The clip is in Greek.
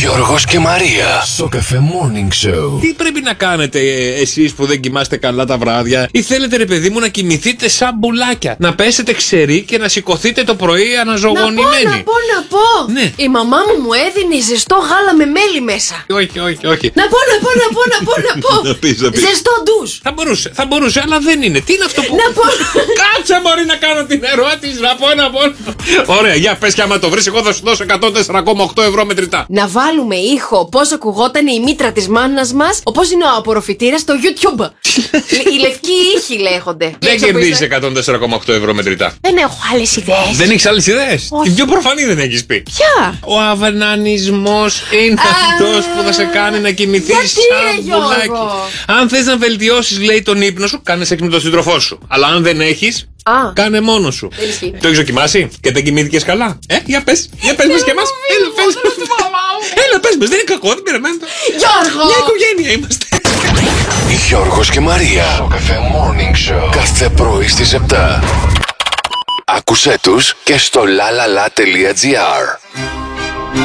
Γιώργος και Μαρία. Σοκαφέ Morning Show. Τι πρέπει να κάνετε εσείς που δεν κοιμάστε καλά τα βράδια, ή θέλετε, ρε παιδί μου, να κοιμηθείτε σαν μπουλάκια? Να πέσετε ξεροί και να σηκωθείτε το πρωί αναζωογονημένοι. Να πω. Ναι. Η μαμά μου έδινε ζεστό γάλα με μέλι μέσα. Όχι. Να πω. Να πεις. Ζεστό ντους. Θα μπορούσε, αλλά δεν είναι. Τι είναι αυτό που. Να πω. Κάτσε, μπορεί να κάνω την ερώτηση. Να πω. Ωραία, για πες, και άμα το βρεις, εγώ θα σου δώσω 104,8 ευρώ μετρητά. Να βάλουμε ήχο πώς ακουγόταν η μήτρα της μάνας μας, όπως είναι ο απορροφητήρας στο YouTube. Οι λευκοί ήχοι λέγονται. Δεν κερδίζεις 104,8 ευρώ μετρητά. Δεν έχω άλλες ιδέες. Δεν έχεις άλλες ιδέες? Όχι. Η πιο προφανή δεν έχεις πει. Ποια? Ο αβανανισμός είναι αυτός που θα σε κάνει να κοιμηθείς σαν μπουλάκι. Αν θες να βελτιώσεις, λέει, τον ύπνο σου, κάνε σεξ με τον σύντροφό σου. Αλλά αν δεν έχεις, κάνε μόνος σου. Το έχεις δοκιμάσει και δεν κοιμήθηκες καλά? Για πες μας και εμάς. Έλα, πες μας, δεν είναι κακό, δεν πειράζει. Γιώργο! Μια οικογένεια είμαστε. Γιώργος και Μαρία. Σοκαφέ Morning Show. Κάθε πρωί στις 7. Άκουσέ τους και στο lalala.gr.